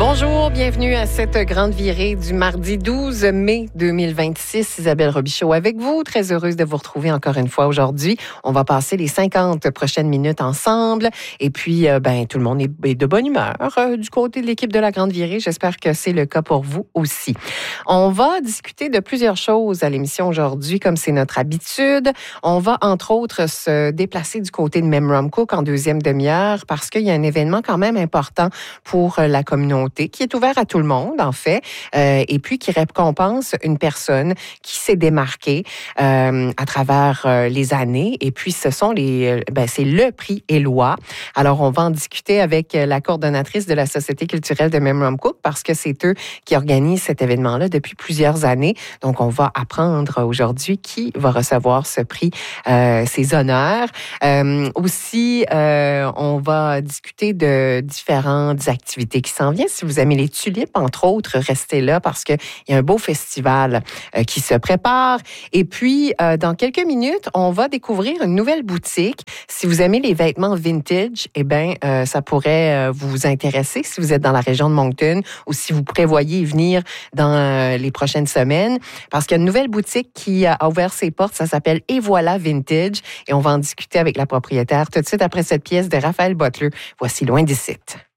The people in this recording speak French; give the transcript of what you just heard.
Bonjour, bienvenue à cette grande virée du mardi 12 mai 2026. Isabelle Robichaud avec vous. Très heureuse de vous retrouver encore une fois aujourd'hui. On va passer les 50 prochaines minutes ensemble. Et puis, tout le monde est de bonne humeur du côté de l'équipe de la grande virée. J'espère que c'est le cas pour vous aussi. On va discuter de plusieurs choses à l'émission aujourd'hui, comme c'est notre habitude. On va, entre autres, se déplacer du côté de Memramcook en deuxième demi-heure parce qu'il y a un événement quand même important pour la communauté qui est ouvert à tout le monde, en fait, et puis qui récompense une personne qui s'est démarquée à travers les années. Et puis, c'est le prix Éloi. Alors, on va en discuter avec la coordonnatrice de la Société culturelle de Memramcook parce que c'est eux qui organisent cet événement-là depuis plusieurs années. Donc, on va apprendre aujourd'hui qui va recevoir ce prix, ces honneurs. Aussi, on va discuter de différentes activités qui s'en viennent. Si vous aimez les tulipes, entre autres, restez là parce qu'il y a un beau festival qui se prépare. Et puis, dans quelques minutes, on va découvrir une nouvelle boutique. Si vous aimez les vêtements vintage, ça pourrait vous intéresser si vous êtes dans la région de Moncton ou si vous prévoyez y venir dans les prochaines semaines. Parce qu'il y a une nouvelle boutique qui a ouvert ses portes. Ça s'appelle Et voilà Vintage. Et on va en discuter avec la propriétaire tout de suite après cette pièce de Raphaël Butler. Voici Loin d'ici.